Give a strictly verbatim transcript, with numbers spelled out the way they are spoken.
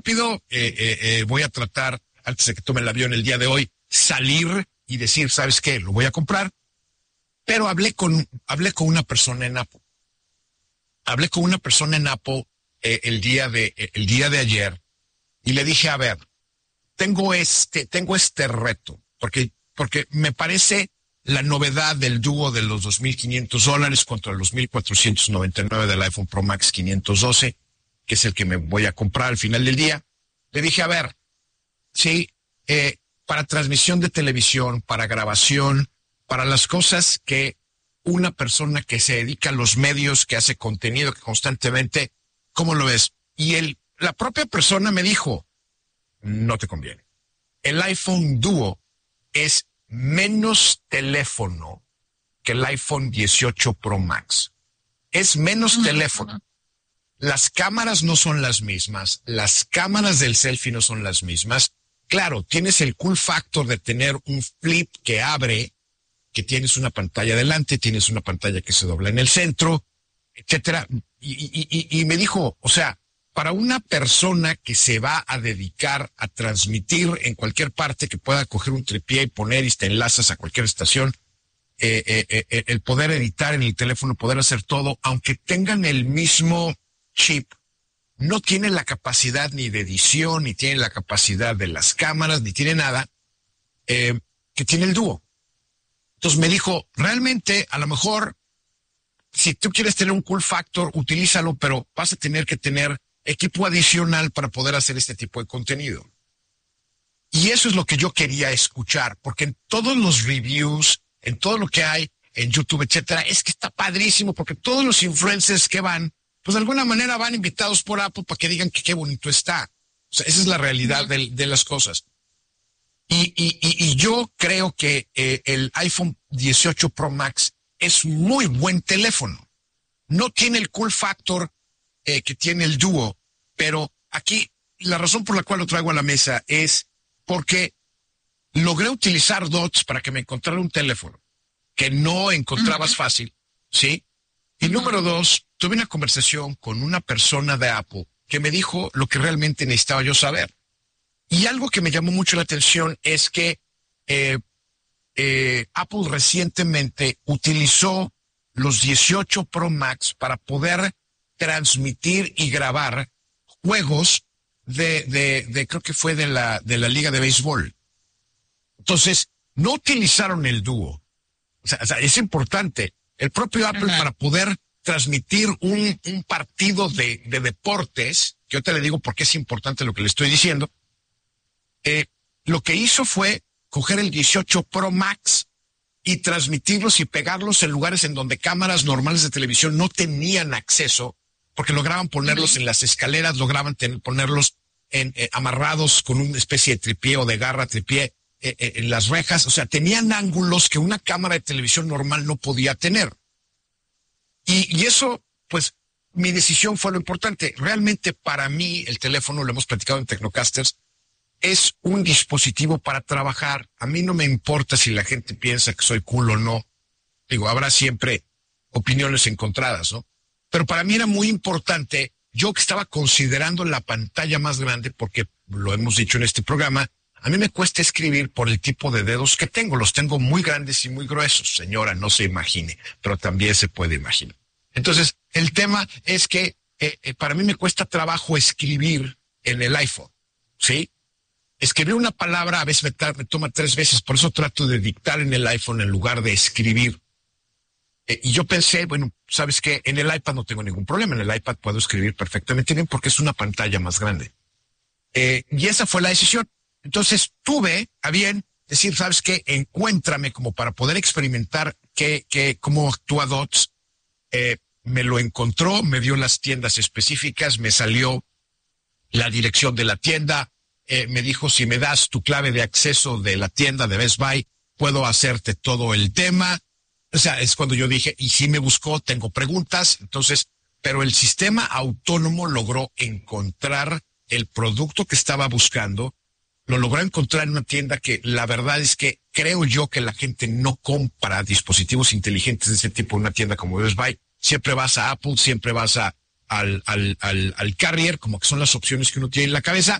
rápido, eh, eh, eh, voy a tratar, antes de que tome el avión el día de hoy, salir y decir, ¿sabes qué? Lo voy a comprar. Pero hablé con, hablé con una persona en Apple. Hablé con una persona en Apple eh, el día de, eh, el día de ayer y le dije, a ver, tengo este, tengo este reto, porque, porque me parece la novedad del dúo de los dos mil quinientos dólares contra los mil cuatrocientos noventa y nueve del iPhone Pro Max quinientos doce, que es el que me voy a comprar al final del día. Le dije, a ver, sí, eh, para transmisión de televisión, para grabación, para las cosas que una persona que se dedica a los medios, que hace contenido que constantemente, ¿cómo lo ves? Y él, la propia persona me dijo, no te conviene. El iPhone Duo es menos teléfono que el iPhone dieciocho Pro Max. Es menos uh-huh. teléfono. Las cámaras no son las mismas. Las cámaras del selfie no son las mismas. Claro, tienes el cool factor de tener un flip que abre, que tienes una pantalla delante, tienes una pantalla que se dobla en el centro, etcétera. Y, y, y, y me dijo, o sea, para una persona que se va a dedicar a transmitir en cualquier parte, que pueda coger un tripié y poner y te enlazas a cualquier estación, eh, eh, eh, el poder editar en el teléfono, poder hacer todo, aunque tengan el mismo chip, no tiene la capacidad ni de edición, ni tiene la capacidad de las cámaras, ni tiene nada eh, que tiene el Duo. Entonces me dijo, realmente, a lo mejor, si tú quieres tener un cool factor, utilízalo, pero vas a tener que tener equipo adicional para poder hacer este tipo de contenido. Y eso es lo que yo quería escuchar, porque en todos los reviews, en todo lo que hay en YouTube, etcétera, es que está padrísimo, porque todos los influencers que van, pues de alguna manera van invitados por Apple para que digan que qué bonito está. O sea, esa es la realidad de, de las cosas. Y, y, y, y yo creo que eh, el iPhone dieciocho Pro Max es muy buen teléfono. No tiene el cool factor eh, que tiene el Duo, pero aquí la razón por la cual lo traigo a la mesa es porque logré utilizar Dots para que me encontrara un teléfono que no encontrabas uh-huh. fácil, ¿sí? Y uh-huh. número dos, tuve una conversación con una persona de Apple que me dijo lo que realmente necesitaba yo saber. Y algo que me llamó mucho la atención es que eh, eh, Apple recientemente utilizó los dieciocho Pro Max para poder transmitir y grabar juegos de, de, de creo que fue de la, de la Liga de Béisbol. Entonces, no utilizaron el Duo. O sea, o sea es importante. El propio Apple uh-huh. para poder transmitir un, un partido de, de deportes, que yo te le digo porque es importante lo que le estoy diciendo, eh, lo que hizo fue coger el dieciocho Pro Max y transmitirlos y pegarlos en lugares en donde cámaras normales de televisión no tenían acceso, porque lograban ponerlos uh-huh. en las escaleras, lograban ten, ponerlos en, eh, amarrados con una especie de tripié o de garra tripié eh, eh, en las rejas. O sea, tenían ángulos que una cámara de televisión normal no podía tener. Y, y eso, pues, mi decisión fue lo importante. Realmente para mí, el teléfono, lo hemos platicado en Tecnocasters, es un dispositivo para trabajar. A mí no me importa si la gente piensa que soy cool o no. Digo, habrá siempre opiniones encontradas, ¿no? Pero para mí era muy importante, yo que estaba considerando la pantalla más grande, porque lo hemos dicho en este programa, a mí me cuesta escribir por el tipo de dedos que tengo. Los tengo muy grandes y muy gruesos. Señora, no se imagine, pero también se puede imaginar. Entonces, el tema es que eh, eh, para mí me cuesta trabajo escribir en el iPhone, ¿sí? Escribir una palabra a veces me, ta- me toma tres veces, por eso trato de dictar en el iPhone en lugar de escribir. Eh, y yo pensé, bueno, ¿sabes qué? En el iPad no tengo ningún problema, en el iPad puedo escribir perfectamente bien porque es una pantalla más grande. Eh, y esa fue la decisión. Entonces tuve a bien decir, ¿sabes qué? Encuéntrame como para poder experimentar qué, qué, cómo actúa Dots. Eh, me lo encontró, me dio las tiendas específicas, me salió la dirección de la tienda, eh, me dijo, si me das tu clave de acceso de la tienda de Best Buy, puedo hacerte todo el tema. O sea, es cuando yo dije, y si me buscó, tengo preguntas, entonces, pero el sistema autónomo logró encontrar el producto que estaba buscando, lo logró encontrar en una tienda que la verdad es que creo yo que la gente no compra dispositivos inteligentes de ese tipo en una tienda como Best Buy. Siempre vas a Apple, siempre vas a, al, al, al, al carrier, como que son las opciones que uno tiene en la cabeza.